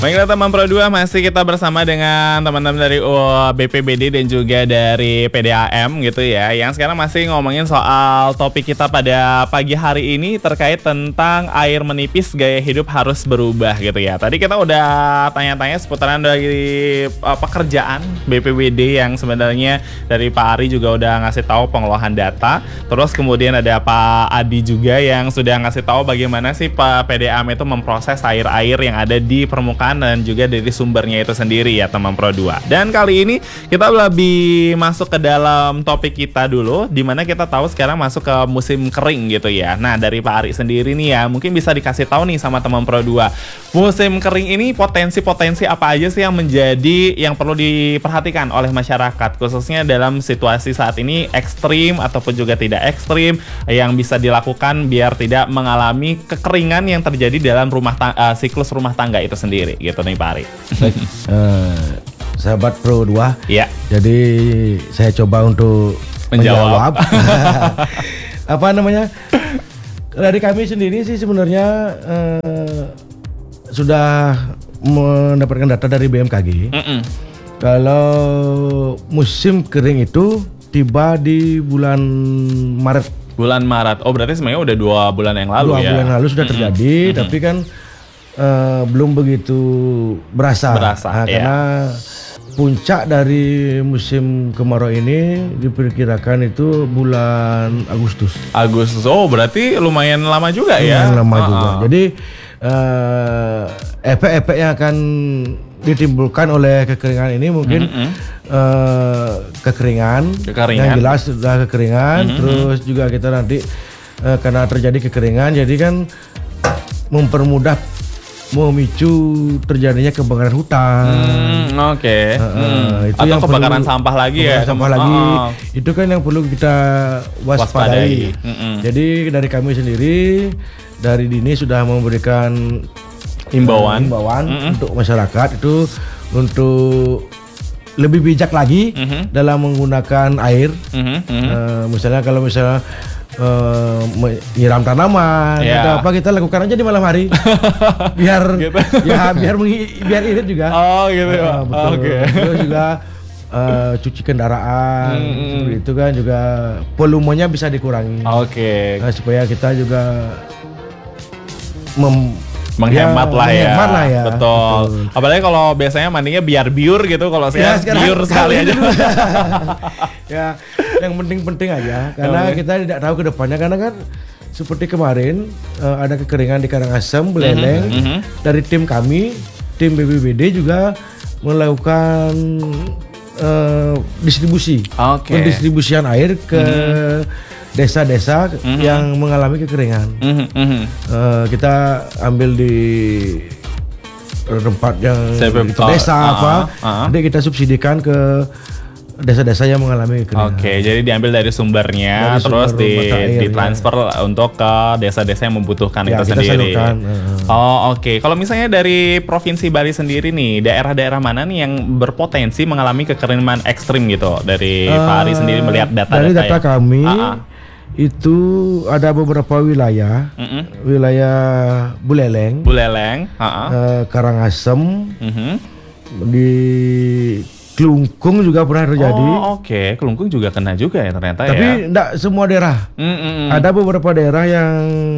Baiklah teman Pro 2, masih kita bersama dengan teman-teman dari BPBD dan juga dari PDAM gitu ya. Yang sekarang masih ngomongin soal topik kita pada pagi hari ini terkait tentang air menipis, gaya hidup harus berubah gitu ya. Tadi kita udah tanya-tanya seputaran dari pekerjaan BPBD yang sebenarnya dari Pak Ari juga udah ngasih tahu pengolahan data. Terus kemudian ada Pak Adi juga yang sudah ngasih tahu bagaimana sih Pak PDAM itu memproses air-air yang ada di permukaan dan juga dari sumbernya itu sendiri ya teman Pro 2. Dan kali ini kita lebih masuk ke dalam topik kita dulu, dimana kita tahu sekarang masuk ke musim kering gitu ya. Nah dari Pak Ari sendiri nih ya, mungkin bisa dikasih tahu nih sama teman Pro 2, musim kering ini potensi-potensi apa aja sih yang menjadi yang perlu diperhatikan oleh masyarakat, khususnya dalam situasi saat ini ekstrim ataupun juga tidak ekstrim, yang bisa dilakukan biar tidak mengalami kekeringan yang terjadi dalam siklus rumah tangga itu sendiri gitu nih Pak Ari. Baik, sahabat Pro 2. Ya. Jadi saya coba untuk menjawab. Apa namanya? Dari kami sendiri sih sebenarnya sudah mendapatkan data dari BMKG. Kalau musim kering itu tiba di bulan Maret. Bulan Maret. Oh berarti sebenarnya udah 2 bulan yang lalu ya. 2 bulan lalu sudah terjadi, tapi kan belum begitu berasa ya. Karena puncak dari musim kemarau ini diperkirakan itu bulan Agustus. Oh berarti lumayan lama juga ya. Lumayan lama juga. Jadi efek-efek yang akan ditimbulkan oleh kekeringan ini mungkin kekeringan yang jelas sudah kekeringan. Terus juga kita nanti karena terjadi kekeringan, jadi kan memicu terjadinya kebakaran hutan. Itu atau kebakaran sampah lagi ya. Sampah lagi. Itu kan yang perlu kita waspadai. Jadi dari kami sendiri dari dini sudah memberikan himbauan untuk masyarakat itu untuk lebih bijak lagi dalam menggunakan air. Misalnya kalau menyiram tanaman atau apa, kita lakukan aja di malam hari biar gitu. biar irit juga. Terus juga cuci kendaraan seperti itu kan juga volumenya bisa dikurangi. Supaya kita juga menghemat lah ya. Betul. Apalagi kalau biasanya mandinya biar biur gitu, kalau saya biur sekali aja. Ya, yang penting-penting aja karena kita tidak tahu ke depannya, karena kan seperti kemarin ada kekeringan di Karangasem, Buleleng. Dari tim kami, tim BPBD juga melakukan pendistribusian air ke desa-desa yang mengalami kekeringan. Kita ambil di tempat yang itu desa nanti kita subsidikan ke desa-desa yang mengalami kekeringan. Jadi diambil dari sumbernya, terus ditransfer untuk ke desa-desa yang membutuhkan itu sendiri. Kalau misalnya dari Provinsi Bali sendiri nih, daerah-daerah mana nih yang berpotensi mengalami kekeringan ekstrim gitu? Dari Pak Ari sendiri melihat data-data. Dari data kami itu ada beberapa wilayah, wilayah Buleleng, Karangasem, di Kelungkung juga pernah terjadi. Kelungkung juga kena juga ya ternyata. Tapi enggak semua daerah. Ada beberapa daerah yang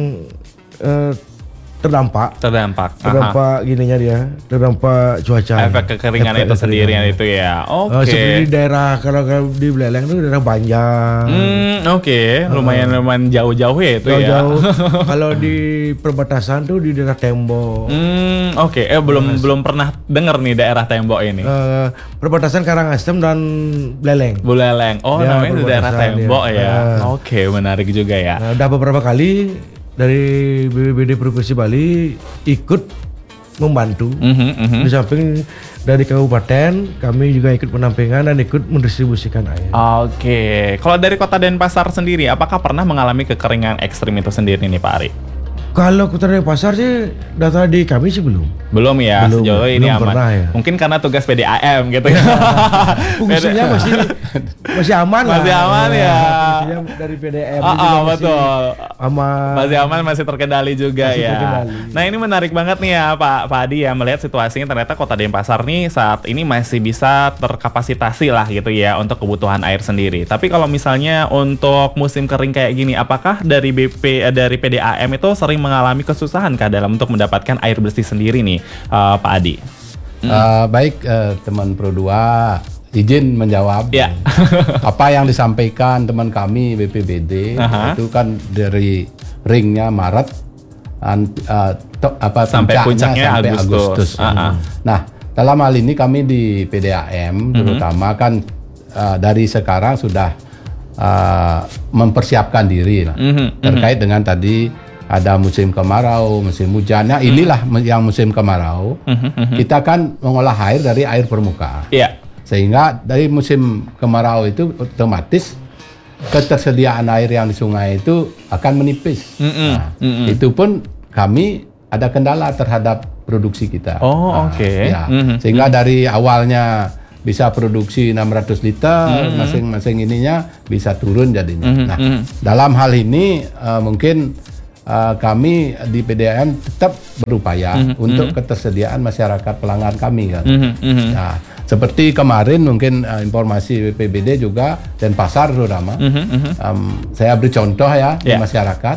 terdampak gininya dia, terdampak cuaca. Efek kekeringan itu sendirian itu ya. Seperti di daerah kalau di Buleleng itu daerah Banjar. Lumayan jauh-jauh ya itu ya. Kalau di perbatasan tuh di daerah Tembok. Belum pernah dengar nih daerah Tembok ini. Perbatasan Karangasem dan Buleleng. Namanya di daerah Tembok ya. Menarik juga ya. Udah beberapa kali dari BPBD Provinsi Bali ikut membantu. Di samping dari kabupaten, kami juga ikut pendampingan dan ikut mendistribusikan air. Kalau dari Kota Denpasar sendiri, apakah pernah mengalami kekeringan ekstrim itu sendiri nih Pak Ari? Kalau keterangan pasar sih data di kami sih belum. Belum ya, Belum, sejauh ini belum aman. pernah ya. Mungkin karena tugas PDAM gitu ya. Fungsinya masih aman lah. Masih aman ya. Fungsinya dari PDM juga betul. Aman. Masih aman, masih terkendali juga Masih ya. terkendali. Nah ini menarik banget nih ya Pak Adi ya, melihat situasinya ternyata Kota Denpasar nih saat ini masih bisa terkapasitasi lah gitu ya untuk kebutuhan air sendiri. Tapi kalau misalnya untuk musim kering kayak gini, apakah dari dari PDAM itu sering mengalami kesusahan kah dalam untuk mendapatkan air bersih sendiri nih Pak Adi? Baik teman Pro 2 izin menjawab. Ya. Apa yang disampaikan teman kami BPBD itu kan dari ringnya Maret sampai puncaknya sampai Agustus. Nah, dalam hal ini kami di PDAM terutama kan dari sekarang sudah mempersiapkan diri lah, terkait dengan tadi ada musim kemarau, musim hujan. Nah, inilah yang musim kemarau. Kita kan mengolah air dari air permukaan. Iya. Sehingga dari musim kemarau itu otomatis ketersediaan air yang di sungai itu akan menipis. Itu pun kami ada kendala terhadap produksi kita. Oke. Ya. Sehingga dari awalnya bisa produksi 600 liter, masing-masing ininya bisa turun jadinya. Nah, dalam hal ini mungkin kami di PDAM tetap berupaya untuk ketersediaan masyarakat pelanggan kami kan. Nah, seperti kemarin mungkin informasi BPBD juga Denpasar terutama. Saya beri contoh ya di masyarakat.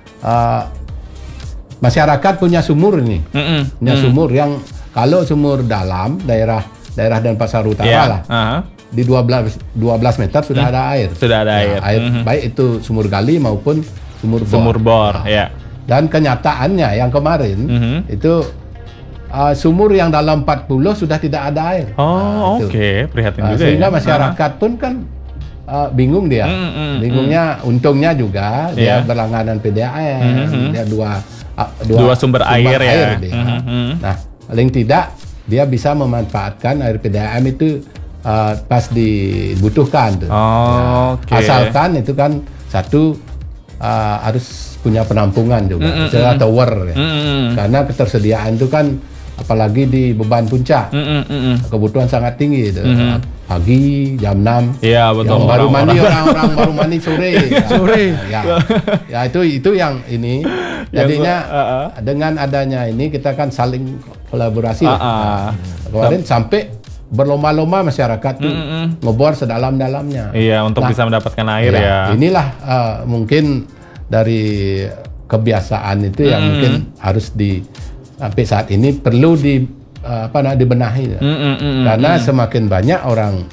Masyarakat punya sumur ini, punya sumur yang kalau sumur dalam daerah Denpasar Utara lah. Di 12 meter sudah ada air. Sudah ada air. Baik itu sumur gali maupun sumur bor. Ya. Dan kenyataannya yang kemarin itu sumur yang dalam 40 sudah tidak ada air. Oke. Prihatin juga sehingga ya. masyarakat pun kan bingung dia. Bingungnya untungnya juga dia berlangganan PDAM, dia dua sumber air ya. Dia. Nah, paling tidak dia bisa memanfaatkan air PDAM itu pas dibutuhkan tuh. Asalkan itu kan satu harus punya penampungan juga, misalnya tower ya. Karena ketersediaan itu kan apalagi di beban puncak, kebutuhan sangat tinggi itu. Pagi jam 6. Iya betul. Yang baru mandi orang baru mandi sore. Sore. Ya itu yang ini. Jadinya dengan adanya ini kita kan saling kolaborasi. Kemarin sampai berlomba-lomba masyarakat tuh ngebor sedalam-dalamnya. Iya, untuk bisa mendapatkan air ya. Inilah mungkin dari kebiasaan itu yang mungkin harus sampai saat ini perlu dibenahi ya. Karena semakin banyak orang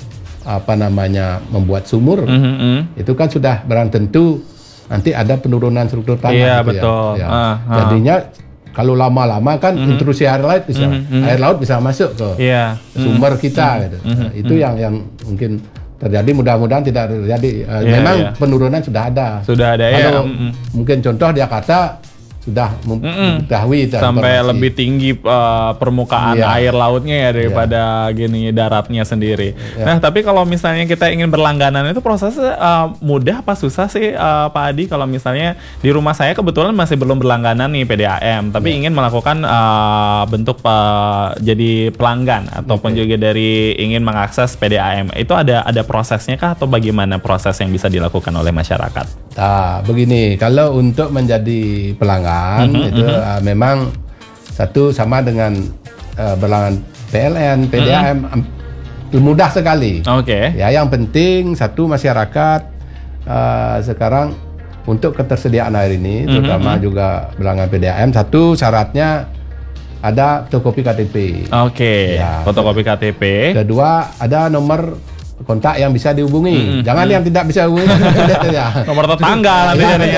membuat sumur, itu kan sudah barang tentu nanti ada penurunan struktur tanah. Iya, gitu betul. Ya. Jadinya kalau lama-lama kan intrusi air laut bisa masuk ke sumber kita gitu. Itu yang mungkin terjadi, mudah-mudahan tidak terjadi. Memang penurunan sudah ada. Sudah ada kalau mungkin contoh di Jakarta sudah mengetahui sampai lebih tinggi permukaan air lautnya ya daripada gini daratnya sendiri. Nah, tapi kalau misalnya kita ingin berlangganan itu prosesnya mudah apa susah sih Pak Adi? Kalau misalnya di rumah saya kebetulan masih belum berlangganan nih PDAM, tapi ingin melakukan bentuk jadi pelanggan ataupun juga dari ingin mengakses PDAM, itu ada prosesnya kah atau bagaimana proses yang bisa dilakukan oleh masyarakat? Begini, kalau untuk menjadi pelanggan itu memang satu sama dengan berlangganan PLN, PDAM mudah sekali. Ya, yang penting satu masyarakat sekarang untuk ketersediaan air ini, terutama juga berlangganan PDAM, satu syaratnya ada fotokopi KTP. Ya, fotokopi KTP. Kedua ada nomor kontak yang bisa dihubungi. Jangan yang tidak bisa dihubungi. Nomor tetangga nanti jadinya.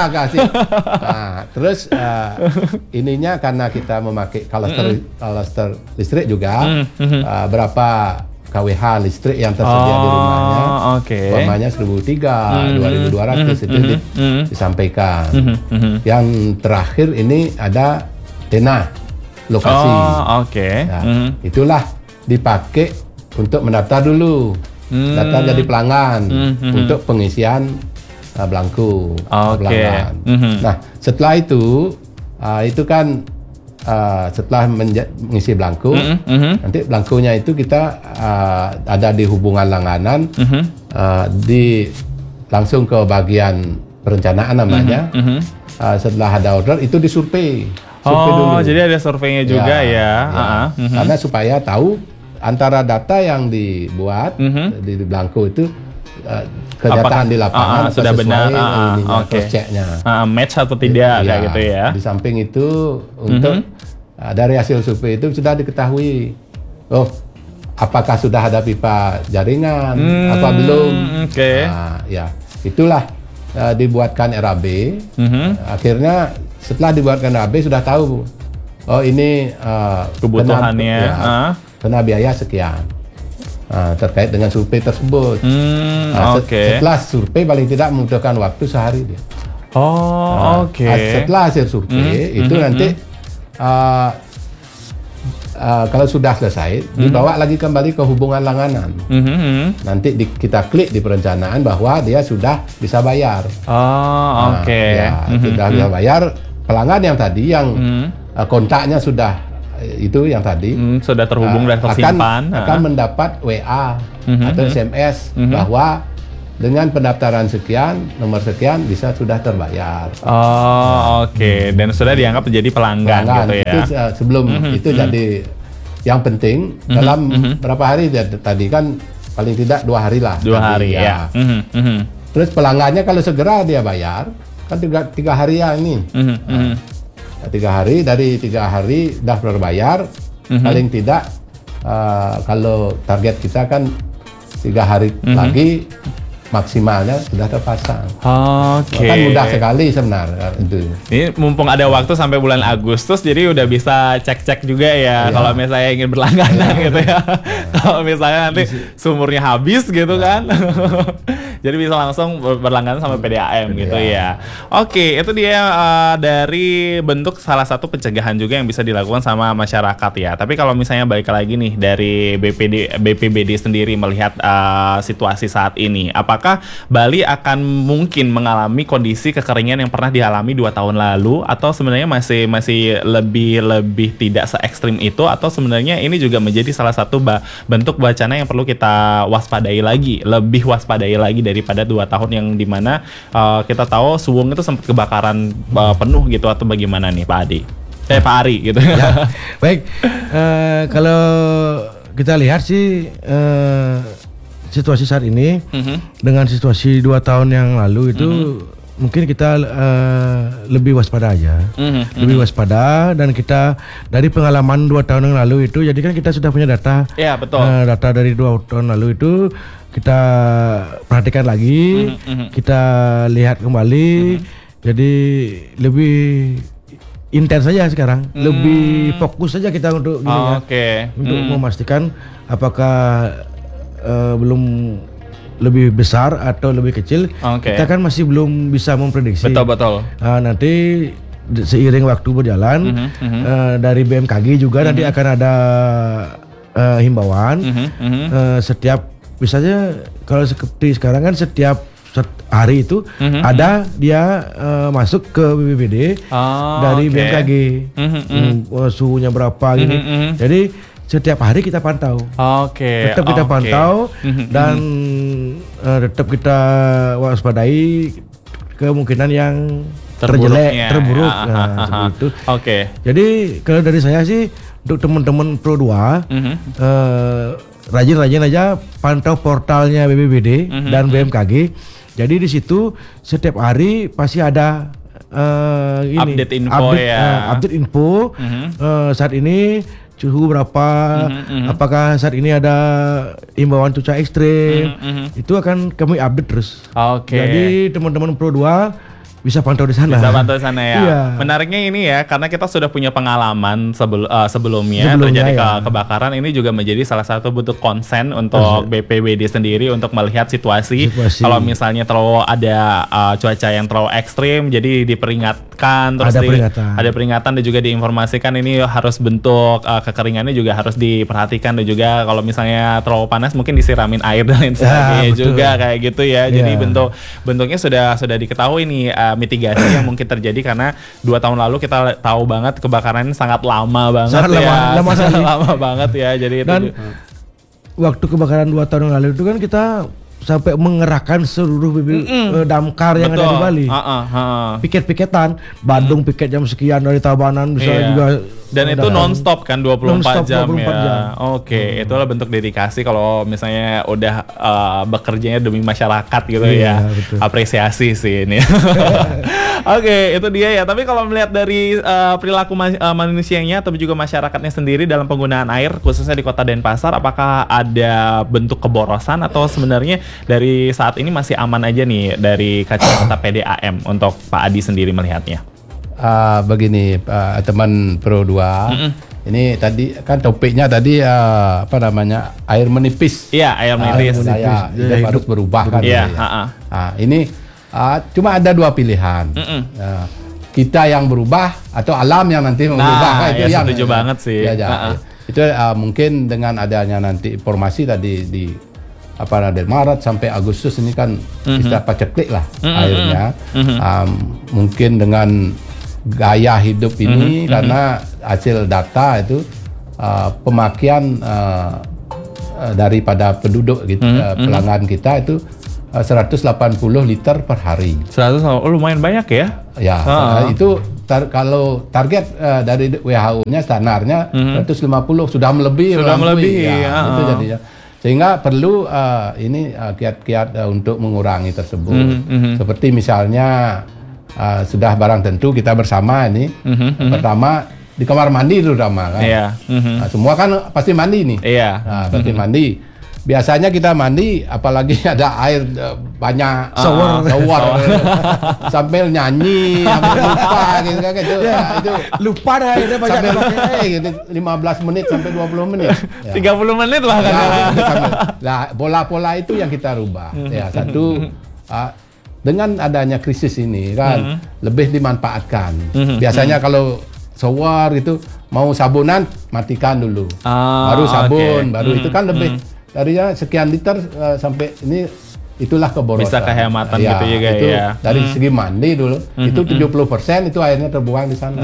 Terus ininya karena kita memakai kalaster listrik juga, berapa kWh listrik yang tersedia di rumahnya. Umpamanya 1.300, 2.200 itu disampaikan. Yang terakhir ini ada denah lokasi. Itulah dipakai untuk mendaftar dulu, daftar jadi pelanggan untuk pengisian belangku. Oke. Nah, setelah itu kan setelah mengisi belangku, nanti belangkunya itu kita ada di hubungan langganan, langsung ke bagian perencanaan namanya. Setelah ada order itu disurvei. Dulu. Jadi ada surveinya juga ya. Karena supaya tahu antara data yang dibuat di belangku itu kenyataan di lapangan sudah benar, cross-checknya match atau tidak kayak gitu ya. Di samping itu untuk dari hasil survei itu sudah diketahui, apakah sudah ada pipa jaringan, apa belum. Ya itulah dibuatkan RAB. Akhirnya setelah dibuatkan RAB sudah tahu, ini kebutuhannya kena biaya sekian. Terkait dengan survei tersebut. Setelah survei paling tidak membutuhkan waktu sehari dia. Setelah hasil survei itu nanti kalau sudah selesai dibawa lagi kembali ke hubungan langganan. Nanti kita klik di perencanaan bahwa dia sudah bisa bayar. Sudah bisa bayar. Pelanggan yang tadi yang kontaknya sudah itu yang tadi sudah terhubung dan tersimpan akan mendapat WA atau SMS bahwa dengan pendaftaran sekian, nomor sekian bisa sudah terbayar. Dan sudah dianggap menjadi pelanggan gitu ya. Itu sebelum itu jadi yang penting dalam berapa hari tadi kan paling tidak 2 hari lah. 2 hari ya. Terus pelanggannya kalau segera dia bayar kan 3 hari ya ini. 3 hari, dari 3 hari dah terbayar, paling tidak kalau target kita kan 3 hari lagi maksimalnya sudah terpasang. Kan mudah sekali sebenarnya itu. Ini mumpung ada waktu sampai bulan Agustus, jadi udah bisa cek-cek juga ya kalau misalnya ingin berlangganan gitu ya. Kalau misalnya nanti sumurnya habis gitu kan. Jadi bisa langsung berlangganan sama PDAM gitu ya. Itu dia dari bentuk salah satu pencegahan juga yang bisa dilakukan sama masyarakat ya. Tapi kalau misalnya balik lagi nih dari BPBD sendiri melihat situasi saat ini, apakah Bali akan mungkin mengalami kondisi kekeringan yang pernah dialami 2 tahun lalu, atau sebenarnya masih lebih tidak se ekstrim itu, atau sebenarnya ini juga menjadi salah satu bentuk bencana yang perlu kita lebih waspadai lagi daripada 2 tahun yang dimana kita tahu Suwung itu sempat kebakaran penuh gitu, atau bagaimana nih Pak Adi? Pak Ari gitu. Ya, baik, kalau kita lihat sih situasi saat ini dengan situasi 2 tahun yang lalu itu mungkin kita lebih waspada aja, lebih waspada, dan kita dari pengalaman 2 tahun yang lalu itu, jadi kan kita sudah punya data, data dari 2 tahun lalu itu kita perhatikan lagi, kita lihat kembali, jadi lebih intens saja sekarang, lebih fokus saja kita untuk untuk memastikan apakah belum lebih besar atau lebih kecil. Kita kan masih belum bisa memprediksi. Betul. Nanti seiring waktu berjalan, dari BMKG juga nanti akan ada himbauan. Setiap misalnya kalau seperti sekarang kan setiap hari itu ada dia masuk ke BPBD dari BMKG, suhunya berapa gitu. Jadi setiap hari kita pantau. Tetap kita pantau dan tetap kita waspadai kemungkinan yang terburuk. Seperti itu. Jadi kalau dari saya sih untuk teman-teman Pro 2 rajin-rajin aja pantau portalnya BPBD dan BMKG. Jadi di situ setiap hari pasti ada update info saat ini suhu berapa, apakah saat ini ada imbauan cuaca ekstrim, itu akan kami update terus. Jadi teman-teman Pro 2 bisa pantau di sana. Ya. Menariknya ini ya, karena kita sudah punya pengalaman sebelumnya terjadi kebakaran, ini juga menjadi salah satu bentuk konsen untuk BPBD sendiri untuk melihat situasi. Kalau misalnya terlalu ada cuaca yang terlalu ekstrim, jadi diingatkan, terus ada peringatan dan juga diinformasikan ini harus bentuk kekeringannya juga harus diperhatikan, dan juga kalau misalnya terlalu panas mungkin disiramin air dan lain sebagainya juga kayak gitu ya. Jadi bentuknya sudah diketahui nih mitigasi yang mungkin terjadi, karena 2 tahun lalu kita tahu banget kebakaran sangat lama banget, lama banget ya. Jadi dan waktu kebakaran 2 tahun lalu itu kan kita sampai mengerahkan seluruh damkar yang ada di Bali. Piket-piketan, Bandung piket jam sekian, dari Tabanan misalnya juga. Dan itu non-stop kan 24 jam ya. Oke, itulah bentuk dedikasi kalau misalnya udah bekerjanya demi masyarakat gitu ya. Betul. Apresiasi sih ini. Oke, itu dia ya. Tapi kalau melihat dari perilaku manusianya atau juga masyarakatnya sendiri dalam penggunaan air, khususnya di Kota Denpasar, apakah ada bentuk keborosan atau sebenarnya dari saat ini masih aman aja nih dari kacamata PDAM untuk Pak Adi sendiri melihatnya? Begini teman Pro 2, ini tadi kan topiknya tadi apa namanya, air menipis. Iya, air menipis. Hidup harus berubah kan. Iya. Ini cuma ada 2 pilihan. Kita yang berubah atau alam yang nanti mengubah. Itu yang setuju banget sih. Itu mungkin dengan adanya nanti informasi tadi di dari Maret sampai Agustus ini kan bisa paceklik lah airnya. Mungkin dengan gaya hidup ini karena hasil data itu pemakaian daripada penduduk gitu, pelanggan kita itu 180 liter per hari. 100, lumayan banyak ya? Ya, itu kalau target dari WHO-nya standarnya 150 sudah melebihi. Ya, itu jadinya. Sehingga perlu ini kiat-kiat untuk mengurangi tersebut. Seperti misalnya sudah barang tentu kita bersama ini. Pertama di kamar mandi terutama kan. Semua kan pasti mandi nih. Pasti mandi. Biasanya kita mandi, apalagi ada air banyak shower sambil nyanyi, sambil lupa gitu kan itu. Itu lupa dah airnya banyak gitu 15 menit sampai 20 menit. 30 menit lah kan. Nah, pola-pola itu yang kita rubah. Ya, satu dengan adanya krisis ini kan lebih dimanfaatkan. Biasanya kalau shower itu mau sabunan matikan dulu. Baru sabun, baru itu kan lebih darinya sekian liter sampai ini, itulah keborosan. Bisa kehematan gitu juga itu ya. Dari segi mandi dulu itu 70% itu airnya terbuang di sana.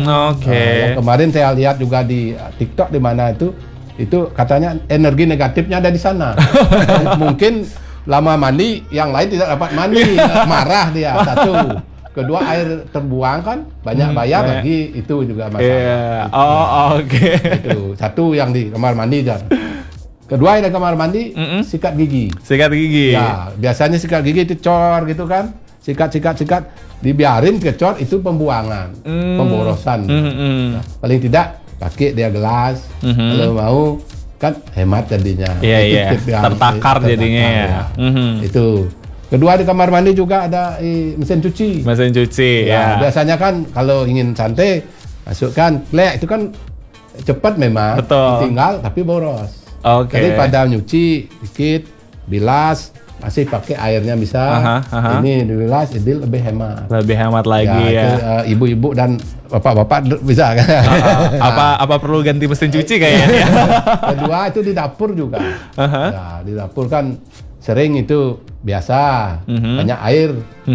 Yang kemarin saya lihat juga di TikTok di mana itu katanya energi negatifnya ada di sana. Mungkin lama mandi, yang lain tidak dapat mandi, marah dia. Satu. Kedua, air terbuang kan banyak bayar lagi, itu juga masalah. Itu satu yang di kamar mandi dan kedua yang di kamar mandi sikat gigi. Sikat gigi. Ya, biasanya sikat gigi itu cor gitu kan. Sikat, dibiarin kecor itu pembuangan, pemborosan. Nah, paling tidak pakai dia gelas. Kalau mau kan hemat jadinya. Tertakar jadinya ya. Itu. Kedua di kamar mandi juga ada mesin cuci. Mesin cuci ya. Biasanya kan kalau ingin santai masukkan klek, itu kan cepat memang. Betul. Tinggal tapi boros. Jadi pada nyuci dikit, bilas, masih pakai airnya bisa. Ini dibilas, jadi lebih hemat. Lebih hemat lagi ya. Ibu-ibu dan bapak-bapak bisa kan. Apa perlu ganti mesin cuci kayaknya? Kedua itu di dapur juga. Ya, di dapur kan sering itu biasa, banyak air,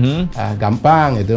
gampang itu.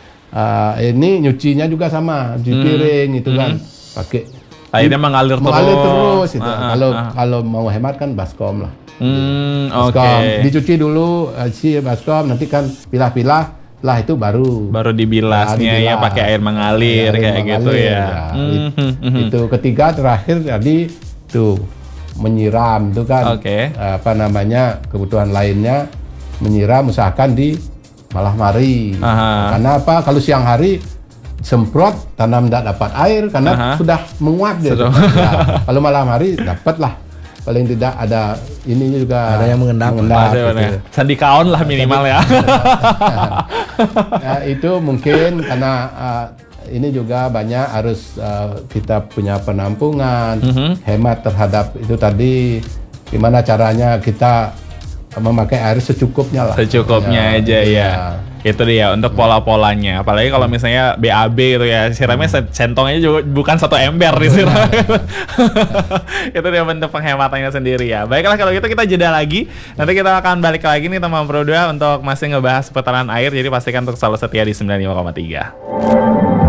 Ini nyucinya juga sama, cuci piring itu kan pakai. Airnya mengalir terus itu. Kalau mau hemat kan baskom lah. Baskom dicuci dulu si baskom, nanti kan pilah-pilah, lah itu baru dibilasnya ya pakai air mengalir kayak gitu ya. Itu ketiga terakhir tadi tuh menyiram itu kan. Apa namanya, kebutuhan lainnya menyiram usahakan di malam hari. Karena apa? Kalau siang hari semprot, tanam tidak dapat air karena sudah menguap dia. Kalau malam hari dapatlah, paling tidak ada ini juga ada yang mengendap gitu. Sandikaon lah minimal ya. Itu mungkin karena ini juga banyak harus kita punya penampungan, hemat terhadap itu tadi. Gimana caranya kita memakai air secukupnya lah. Secukupnya aja ya. Itu dia untuk pola-polanya. Apalagi kalau misalnya BAB gitu ya, siramnya centongnya juga bukan 1 ember disiram. Itu dia bentuk penghematannya sendiri ya. Baiklah kalau gitu kita jeda lagi. Nanti kita akan balik lagi nih teman Pro 2 untuk masih ngebahas seputaran air. Jadi pastikan untuk selalu setia di 95,3.